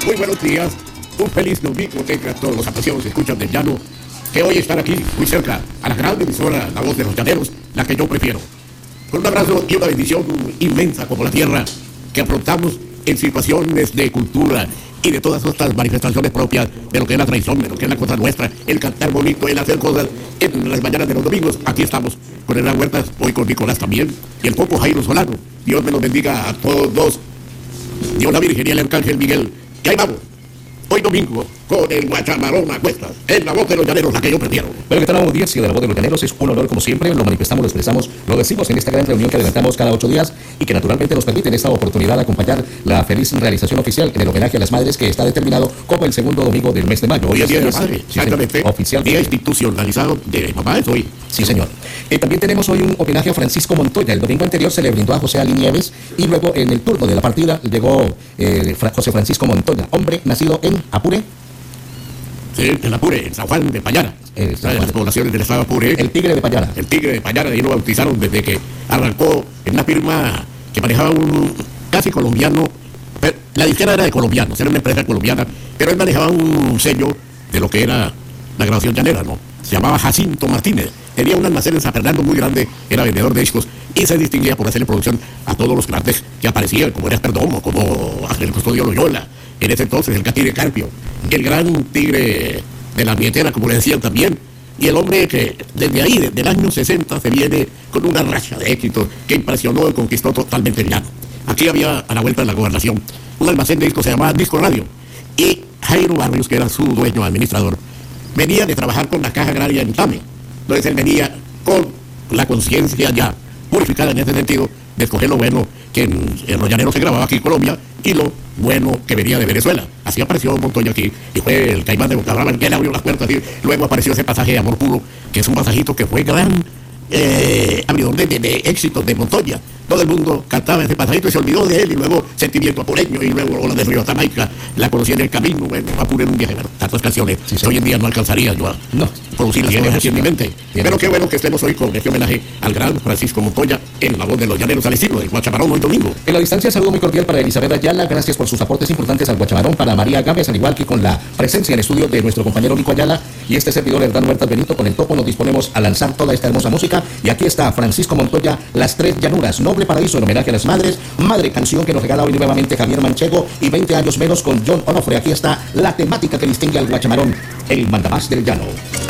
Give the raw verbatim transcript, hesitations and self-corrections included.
Muy buenos días, un feliz domingo tengan todos los apreciados escuchas del llano que hoy están aquí, muy cerca, a la gran emisora La Voz de los Llaneros, la que yo prefiero. Con un abrazo y una bendición inmensa como la tierra que afrontamos en situaciones de cultura y de todas estas manifestaciones propias de lo que es la tradición, de lo que es la cosa nuestra, el cantar bonito, el hacer cosas en las mañanas de los domingos. Aquí estamos con Hernán Huertas, hoy con Nicolás también, y el poco Jairo Solano. Dios me los bendiga a todos dos. Dios la Virgen y el Arcángel Miguel. Y ahí vamos, hoy domingo, con el Guachamarón a cuestas, en La Voz de los Llaneros, la que yo prefiero. Bueno, ¿qué tal, audiencia de La Voz de los Llaneros? Es un honor, como siempre, lo manifestamos, lo expresamos, lo decimos en esta gran reunión que adelantamos cada ocho días y que naturalmente nos permite en esta oportunidad acompañar la feliz realización oficial en el homenaje a las madres que está determinado como el segundo domingo del mes de mayo. Hoy es Día de la es, Madre, sí, exactamente, oficial. Día institucionalizado de mamá es hoy. Sí, señor. Eh, también tenemos hoy un homenaje a Francisco Montoya. El domingo anterior se le brindó a José Ali Nieves y luego en el turno de la partida llegó eh, Fra José Francisco Montoya, hombre nacido en Apure. Sí, en Apure, en San Juan de Payara. Eh, San Juan. Las poblaciones del estado de Apure. El Tigre de Payara. El Tigre de Payara, ahí lo bautizaron desde que arrancó en una firma que manejaba un casi colombiano. La disquera era de colombianos, era una empresa colombiana, pero él manejaba un sello de lo que era la grabación llanera, ¿no? Se llamaba Jacinto Martínez. Tenía un almacén en San Fernando muy grande, era vendedor de discos y se distinguía por hacerle producción a todos los grandes que aparecían, como Eras Perdomo, como el Custodio Loyola, en ese entonces el Catire Carpio, el gran tigre de la billetera, como le decían también, y el hombre que desde ahí, desde el año sesenta, se viene con una racha de éxitos que impresionó y conquistó totalmente el llano. Aquí había, a la vuelta de la gobernación, un almacén de discos, se llamaba Disco Radio, y Jairo Barrios, que era su dueño administrador, venía de trabajar con la Caja Agraria en Tame. Entonces él venía con la conciencia ya purificada en ese sentido de escoger lo bueno que en, en los llaneros se grababa aquí en Colombia y lo bueno que venía de Venezuela. Así apareció Montoya aquí y fue el Caimán de Bocabrava que le abrió las puertas y luego apareció ese pasaje de Amor Puro, que es un pasajito que fue gran eh, abridor de, de, de éxitos de Montoya. Todo el mundo cantaba ese pasajito y se olvidó de él, y luego Sentimiento Apureño, y luego Ola de Río Jamaica, La conocí en el camino, bueno, Apure en un viaje, bueno, tantas canciones, sí, sí. Hoy en día no alcanzaría yo a no. producirlas todas aquí en mi mente. Pero qué bueno que estemos hoy con este homenaje al gran Francisco Montoya en La Voz de los Llaneros al estilo del Guachamarón hoy domingo. En la distancia, saludo muy cordial para Elizabeth Ayala, gracias por sus aportes importantes al Guachamarón, para María Gámez, al igual que con la presencia en estudio de nuestro compañero Nico Ayala y este servidor Hernán Huertas Benito. Con el topo nos disponemos a lanzar toda esta hermosa música y aquí está Francisco Montoya, Las Tres Llanuras, Noble Paraíso, en homenaje a las madres, madre canción que nos regala hoy nuevamente Javier Manchego, y veinte años menos con John Onofre. Aquí está la temática que distingue al Guachamarón, el mandamás del llano.